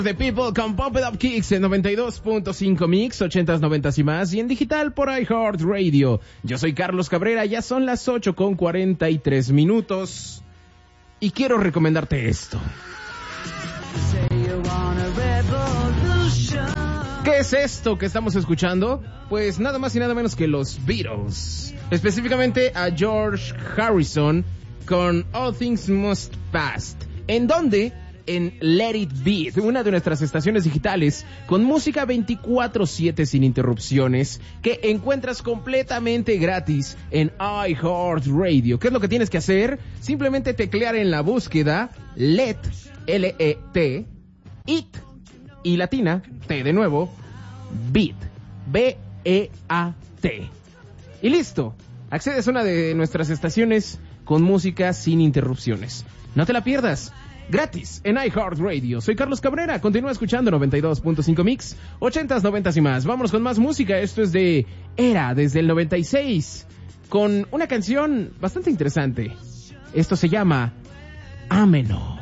The People con Pump It Up Kicks en 92.5 Mix, 80s, 90s y más, y en digital por iHeartRadio. Yo soy Carlos Cabrera, ya son las 8:43 y quiero recomendarte esto. ¿Qué es esto que estamos escuchando? Pues nada más y nada menos que los Beatles, específicamente a George Harrison con All Things Must Pass. ¿En dónde? En Let It Be, una de nuestras estaciones digitales con música 24/7 sin interrupciones que encuentras completamente gratis en iHeartRadio. ¿Qué es lo que tienes que hacer? Simplemente teclear en la búsqueda Let, L-E-T, It y latina, T de nuevo, Beat, B-E-A-T. Y listo, accedes a una de nuestras estaciones con música sin interrupciones. No te la pierdas. Gratis en iHeartRadio. Soy Carlos Cabrera. Continúa escuchando 92.5 Mix, 80s, 90s y más. Vámonos con más música. Esto es de Era, desde el 96, con una canción bastante interesante. Esto se llama Ámeno.